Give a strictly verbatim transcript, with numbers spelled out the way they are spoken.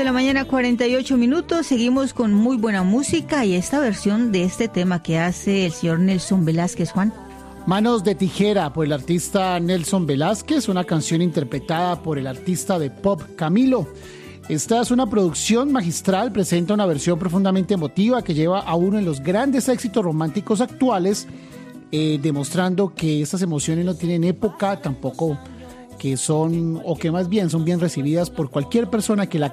de la mañana, cuarenta y ocho minutos. Seguimos con muy buena música y esta versión de este tema que hace el señor Nelson Velázquez, Juan. Manos de tijera, por el artista Nelson Velázquez, una canción interpretada por el artista de pop Camilo. Esta es una producción magistral, presenta una versión profundamente emotiva que lleva a uno de los grandes éxitos románticos actuales, eh, demostrando que estas emociones no tienen época, tampoco que son, o que más bien son bien recibidas por cualquier persona que la